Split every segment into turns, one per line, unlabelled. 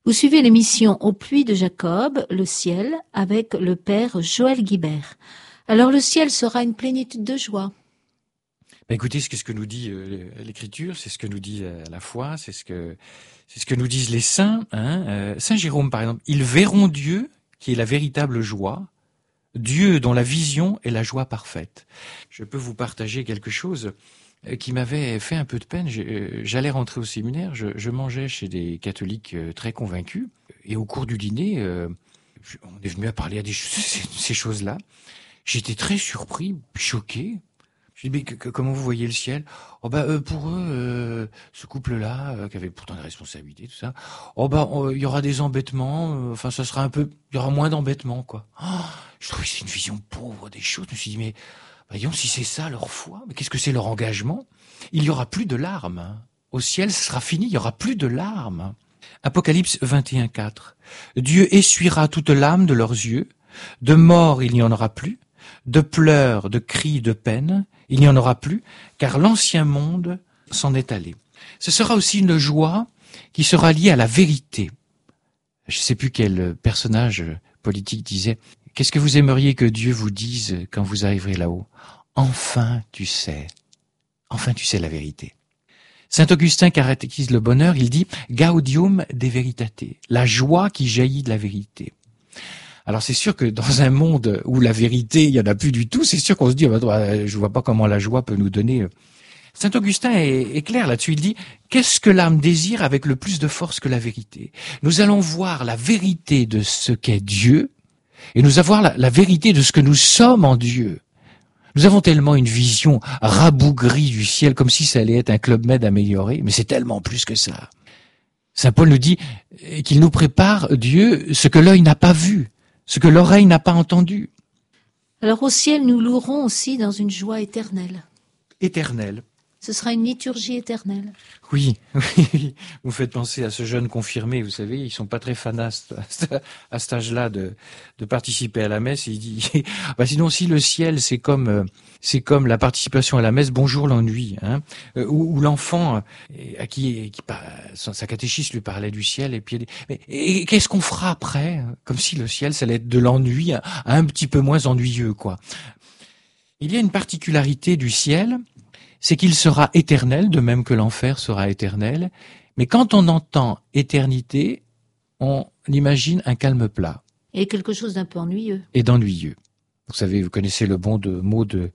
Vous suivez l'émission Au puits de Jacob, le ciel, avec le père Joël Guibert. Alors le ciel sera une plénitude de joie.
Ben écoutez, c'est ce que nous dit l'Écriture, c'est ce que nous dit la foi, c'est ce que nous disent les saints. Saint Jérôme, par exemple, ils verront Dieu, qui est la véritable joie, Dieu dont la vision est la joie parfaite. Je peux vous partager quelque chose qui m'avait fait un peu de peine. J'allais rentrer au séminaire, je mangeais chez des catholiques très convaincus, et au cours du dîner, on est venu à parler à ces choses-là. J'étais très surpris, choqué. Je dis, mais comment vous voyez le ciel? Oh pour eux, ce couple-là, qui avait pourtant des responsabilités, tout ça. Il y aura des embêtements. Enfin, ça sera il y aura moins d'embêtements, quoi. Je trouvais que c'est une vision pauvre des choses. Je me suis dit, mais voyons, si c'est ça leur foi, mais qu'est-ce que c'est leur engagement? Il y aura plus de larmes. Au ciel, ce sera fini. Il y aura plus de larmes. Apocalypse 21:4. Dieu essuiera toute larme de leurs yeux. De mort, il n'y en aura plus. De pleurs, de cris, de peine, il n'y en aura plus, car l'ancien monde s'en est allé. Ce sera aussi une joie qui sera liée à la vérité. Je ne sais plus quel personnage politique disait « Qu'est-ce que vous aimeriez que Dieu vous dise quand vous arriverez là-haut ? Enfin tu sais la vérité. » Saint Augustin caractérise le bonheur, il dit « Gaudium de veritate », la joie qui jaillit de la vérité. Alors c'est sûr que dans un monde où la vérité, il y en a plus du tout, c'est sûr qu'on se dit je vois pas comment la joie peut nous donner. Saint Augustin est clair là-dessus, il dit qu'est-ce que l'âme désire avec le plus de force que la vérité? Nous allons voir la vérité de ce qu'est Dieu et nous allons voir la vérité de ce que nous sommes en Dieu. Nous avons tellement une vision rabougrie du ciel comme si ça allait être un Club Med amélioré, mais c'est tellement plus que ça. Saint Paul nous dit qu'il nous prépare Dieu ce que l'œil n'a pas vu. Ce que l'oreille n'a pas entendu.
Alors au ciel, nous louerons aussi dans une joie éternelle.
Éternelle.
Ce sera une liturgie éternelle.
Oui. Vous faites penser à ce jeune confirmé, vous savez, ils sont pas très fanastes à cet âge-là de participer à la messe. Il dit, sinon si le ciel c'est comme la participation à la messe, bonjour l'ennui, où l'enfant à qui sa catéchiste lui parlait du ciel et puis elle dit, et qu'est-ce qu'on fera après? Comme si le ciel ça allait être de l'ennui à un petit peu moins ennuyeux, quoi. Il y a une particularité du ciel, c'est qu'il sera éternel, de même que l'enfer sera éternel. Mais quand on entend éternité, on imagine un calme plat.
Et quelque chose d'un peu ennuyeux.
Et d'ennuyeux. Vous savez, vous connaissez le mot de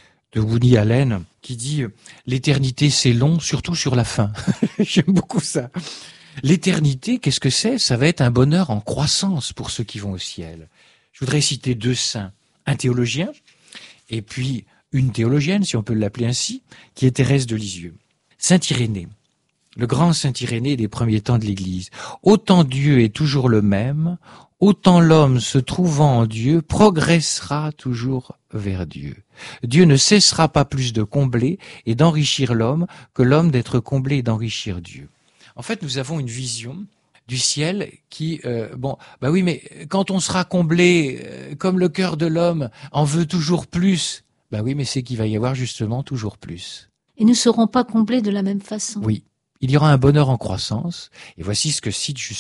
Woody Allen qui dit « L'éternité, c'est long, surtout sur la fin. » J'aime beaucoup ça. L'éternité, qu'est-ce que c'est? Ça va être un bonheur en croissance pour ceux qui vont au ciel. Je voudrais citer deux saints, un théologien et puis une théologienne, si on peut l'appeler ainsi, qui est Thérèse de Lisieux. Saint Irénée, le grand Saint Irénée des premiers temps de l'Église. Autant Dieu est toujours le même, autant l'homme se trouvant en Dieu progressera toujours vers Dieu. Dieu ne cessera pas plus de combler et d'enrichir l'homme que l'homme d'être comblé et d'enrichir Dieu. En fait, nous avons une vision du ciel qui, oui, mais quand on sera comblé, comme le cœur de l'homme en veut toujours plus, oui, mais c'est qu'il va y avoir justement toujours plus.
Et nous ne serons pas comblés de la même façon.
Oui, il y aura un bonheur en croissance. Et voici ce que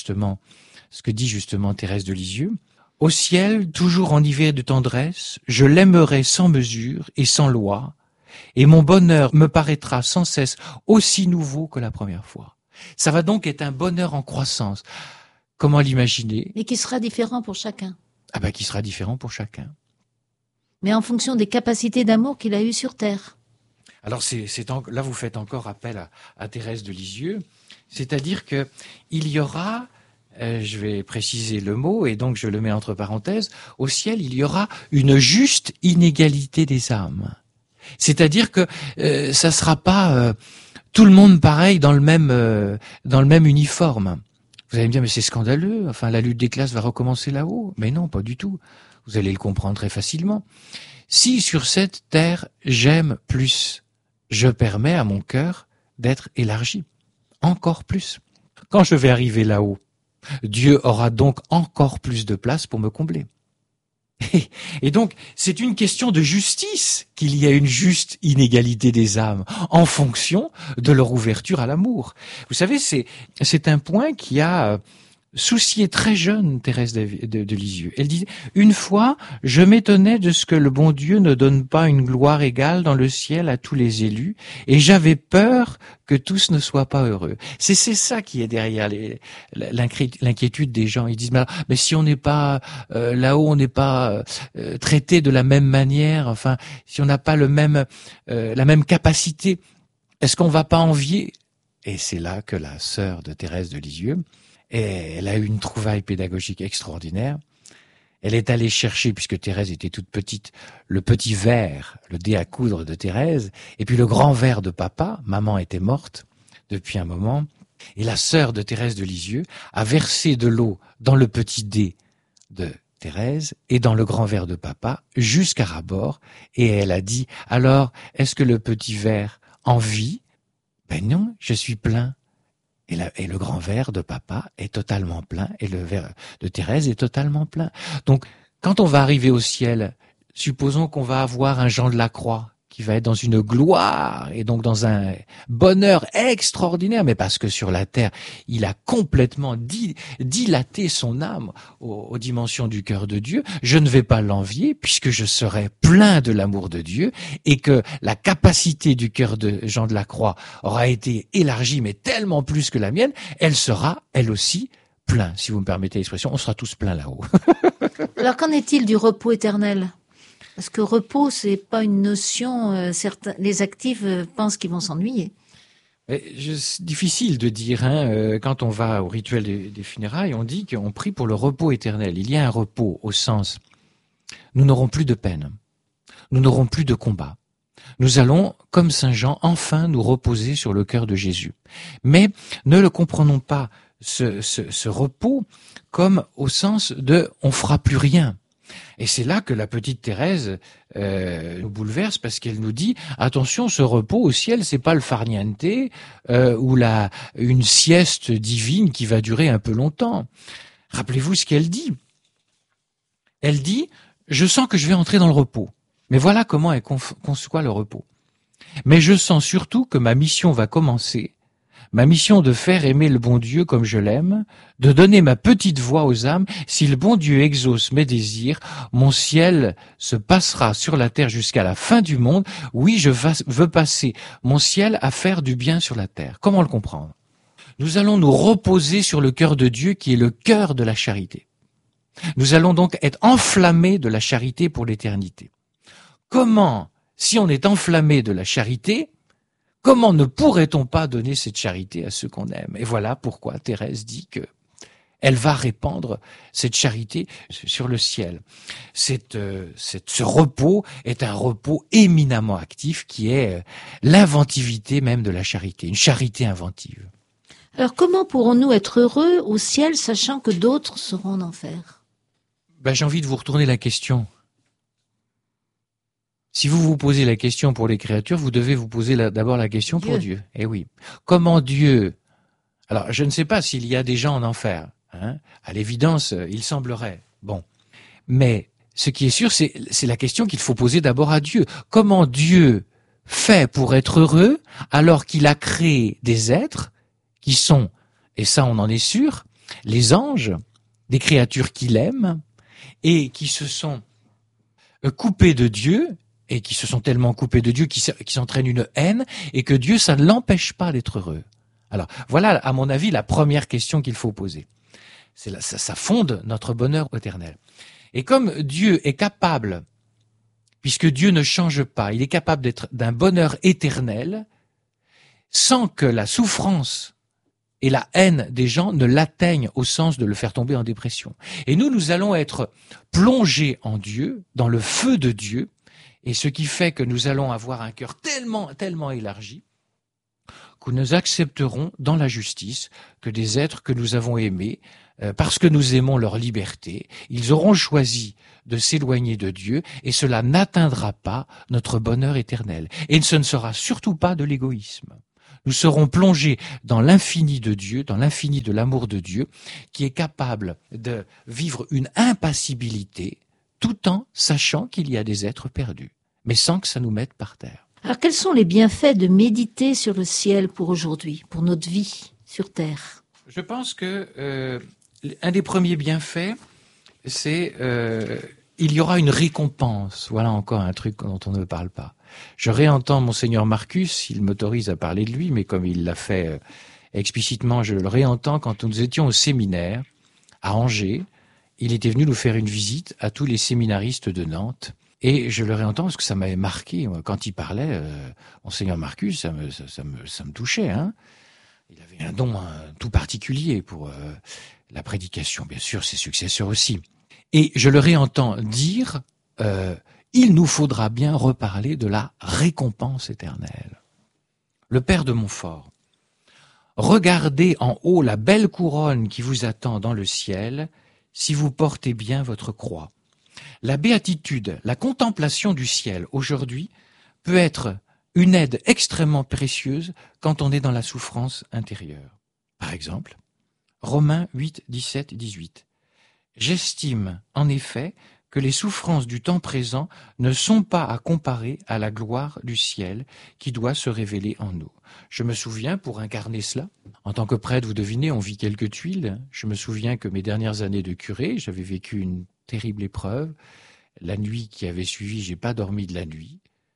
dit justement Thérèse de Lisieux. Au ciel, toujours enivré de tendresse, je l'aimerai sans mesure et sans loi, et mon bonheur me paraîtra sans cesse aussi nouveau que la première fois. Ça va donc être un bonheur en croissance. Comment l'imaginer?
Et qui sera différent pour chacun.
Qui sera différent pour chacun.
Mais en fonction des capacités d'amour qu'il a eues sur terre.
Alors là vous faites encore appel à Thérèse de Lisieux, c'est-à-dire que il y aura, je vais préciser le mot et donc je le mets entre parenthèses, au ciel il y aura une juste inégalité des âmes. C'est-à-dire que ça sera pas tout le monde pareil dans le même uniforme. Vous allez me dire mais c'est scandaleux, enfin la lutte des classes va recommencer là-haut. Mais non, pas du tout. Vous allez le comprendre très facilement. Si sur cette terre j'aime plus, je permets à mon cœur d'être élargi, encore plus. Quand je vais arriver là-haut, Dieu aura donc encore plus de place pour me combler. Et donc, c'est une question de justice qu'il y a une juste inégalité des âmes en fonction de leur ouverture à l'amour. Vous savez, c'est un point qui a souciait très jeune Thérèse de Lisieux. Elle dit, une fois, je m'étonnais de ce que le bon Dieu ne donne pas une gloire égale dans le ciel à tous les élus, et j'avais peur que tous ne soient pas heureux. C'est ça qui est derrière l'inquiétude des gens. Ils disent, mais si on n'est pas là-haut, on n'est pas traité de la même manière, enfin, si on n'a pas la même capacité, est-ce qu'on va pas envier? Et c'est là que la sœur de Thérèse de Lisieux, et elle a eu une trouvaille pédagogique extraordinaire. Elle est allée chercher, puisque Thérèse était toute petite, le petit verre, le dé à coudre de Thérèse, et puis le grand verre de papa. Maman était morte depuis un moment. Et la sœur de Thérèse de Lisieux a versé de l'eau dans le petit dé de Thérèse et dans le grand verre de papa jusqu'à ras-bord. Et elle a dit, alors, est-ce que le petit verre en vit? Ben non, je suis plein. Et le grand verre de papa est totalement plein, et le verre de Thérèse est totalement plein. Donc, quand on va arriver au ciel, supposons qu'on va avoir un Jean de la Croix, qui va être dans une gloire, et donc dans un bonheur extraordinaire, mais parce que sur la terre, il a complètement dilaté son âme aux dimensions du cœur de Dieu. Je ne vais pas l'envier, puisque je serai plein de l'amour de Dieu, et que la capacité du cœur de Jean de la Croix aura été élargie, mais tellement plus que la mienne, elle sera, elle aussi, plein, si vous me permettez l'expression, on sera tous pleins là-haut.
Alors qu'en est-il du repos éternel ? Parce que repos, c'est pas une notion. Certains, les actifs pensent qu'ils vont s'ennuyer.
C'est difficile de dire. Quand on va au rituel des funérailles, on dit qu'on prie pour le repos éternel. Il y a un repos au sens, nous n'aurons plus de peine, nous n'aurons plus de combat. Nous allons, comme Saint Jean, enfin nous reposer sur le cœur de Jésus. Mais ne le comprenons pas, ce repos, comme au sens de on fera plus rien. Et c'est là que la petite Thérèse nous bouleverse, parce qu'elle nous dit attention, ce repos au ciel, c'est pas le farniente ou une sieste divine qui va durer un peu longtemps. Rappelez-vous ce qu'elle dit. Elle dit je sens que je vais entrer dans le repos. Mais voilà comment elle conçoit le repos. Mais je sens surtout que ma mission va commencer. Ma mission de faire aimer le bon Dieu comme je l'aime, de donner ma petite voix aux âmes, si le bon Dieu exauce mes désirs, mon ciel se passera sur la terre jusqu'à la fin du monde. Oui, je veux passer mon ciel à faire du bien sur la terre. Comment le comprendre? Nous allons nous reposer sur le cœur de Dieu qui est le cœur de la charité. Nous allons donc être enflammés de la charité pour l'éternité. Comment, si on est enflammé de la charité, comment ne pourrait-on pas donner cette charité à ceux qu'on aime? Et voilà pourquoi Thérèse dit que elle va répandre cette charité sur le ciel. Ce repos est un repos éminemment actif qui est l'inventivité même de la charité, une charité inventive.
Alors comment pourrons-nous être heureux au ciel sachant que d'autres seront en enfer?
J'ai envie de vous retourner la question. Si vous vous posez la question pour les créatures, vous devez vous poser d'abord la question pour Dieu. Eh oui. Comment Dieu... Alors, je ne sais pas s'il y a des gens en enfer. À l'évidence, il semblerait. Bon. Mais ce qui est sûr, c'est la question qu'il faut poser d'abord à Dieu. Comment Dieu fait pour être heureux alors qu'il a créé des êtres qui sont, et ça on en est sûr, les anges, des créatures qu'il aime et qui se sont coupés de Dieu et qui se sont tellement coupés de Dieu qu'ils s'entraînent une haine, et que Dieu, ça ne l'empêche pas d'être heureux. Alors, voilà, à mon avis, la première question qu'il faut poser. Ça fonde notre bonheur éternel. Et comme Dieu est capable, puisque Dieu ne change pas, il est capable d'être d'un bonheur éternel, sans que la souffrance et la haine des gens ne l'atteignent au sens de le faire tomber en dépression. Et nous allons être plongés en Dieu, dans le feu de Dieu, et ce qui fait que nous allons avoir un cœur tellement élargi que nous accepterons dans la justice que des êtres que nous avons aimés, parce que nous aimons leur liberté, ils auront choisi de s'éloigner de Dieu, et cela n'atteindra pas notre bonheur éternel. Et ce ne sera surtout pas de l'égoïsme. Nous serons plongés dans l'infini de Dieu, dans l'infini de l'amour de Dieu, qui est capable de vivre une impassibilité, tout en sachant qu'il y a des êtres perdus, mais sans que ça nous mette par terre.
Alors quels sont les bienfaits de méditer sur le ciel pour aujourd'hui, pour notre vie sur terre?
Je pense que un des premiers bienfaits, c'est il y aura une récompense. Voilà encore un truc dont on ne parle pas. Je réentends Monseigneur Marcus, il m'autorise à parler de lui, mais comme il l'a fait explicitement, je le réentends quand nous étions au séminaire à Angers. Il était venu nous faire une visite à tous les séminaristes de Nantes. Et je le réentends parce que ça m'avait marqué. Quand il parlait, Monseigneur Marcus, ça me touchait. Hein. Il avait un don tout particulier pour la prédication, bien sûr, ses successeurs aussi. Et je le réentends dire, il nous faudra bien reparler de la récompense éternelle. Le Père de Montfort, regardez en haut la belle couronne qui vous attend dans le ciel, si vous portez bien votre croix. La béatitude, la contemplation du ciel, aujourd'hui, peut être une aide extrêmement précieuse quand on est dans la souffrance intérieure. Par exemple, Romains 8, 17, 18. J'estime, en effet, que les souffrances du temps présent ne sont pas à comparer à la gloire du ciel qui doit se révéler en nous. Je me souviens, pour incarner cela, en tant que prêtre, vous devinez, on vit quelques tuiles. Je me souviens que mes dernières années de curé, j'avais vécu une terrible épreuve. La nuit qui avait suivi, j'ai pas dormi de la nuit.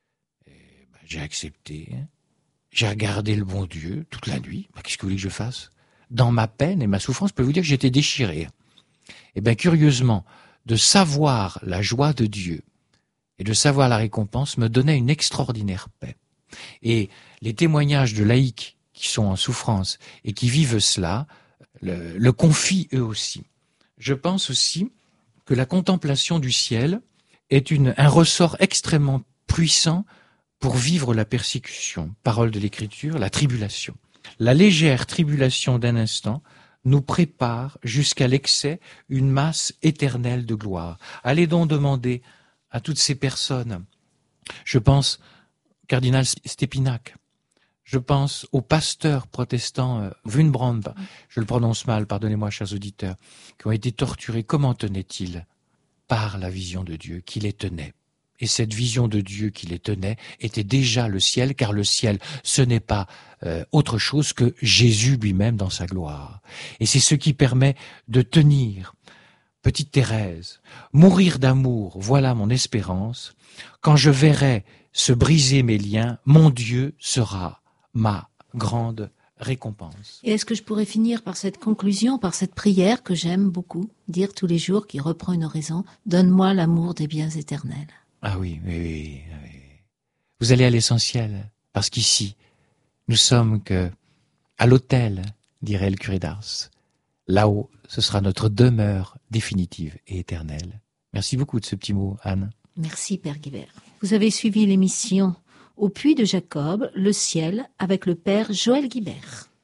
J'ai accepté. J'ai regardé le bon Dieu toute la nuit. Qu'est-ce que vous voulez que je fasse? Dans ma peine et ma souffrance, je peux vous dire que j'étais déchiré. Et bien, curieusement, de savoir la joie de Dieu et de savoir la récompense me donnait une extraordinaire paix. Et les témoignages de laïcs qui sont en souffrance et qui vivent cela le confient eux aussi. Je pense aussi que la contemplation du ciel est un ressort extrêmement puissant pour vivre la persécution. Parole de l'Écriture, la tribulation. La légère tribulation d'un instant nous prépare jusqu'à l'excès une masse éternelle de gloire. Allez donc demander à toutes ces personnes, je pense cardinal Stépinac, je pense au pasteur protestant Wunbrand, je le prononce mal, pardonnez-moi chers auditeurs, qui ont été torturés. Comment tenaient-ils? Par la vision de Dieu qui les tenait. Et cette vision de Dieu qui les tenait était déjà le ciel, car le ciel, ce n'est pas autre chose que Jésus lui-même dans sa gloire. Et c'est ce qui permet de tenir. Petite Thérèse, mourir d'amour, voilà mon espérance. Quand je verrai se briser mes liens, mon Dieu sera ma grande récompense.
Et est-ce que je pourrais finir par cette conclusion, par cette prière que j'aime beaucoup, dire tous les jours, qui reprend une oraison, donne-moi l'amour des biens éternels.
Ah oui. Vous allez à l'essentiel, parce qu'ici, nous sommes que à l'autel, dirait le curé d'Ars. Là-haut, ce sera notre demeure définitive et éternelle. Merci beaucoup de ce petit mot, Anne.
Merci, Père Guibert. Vous avez suivi l'émission Au Puits de Jacob, le ciel, avec le Père Joël Guibert.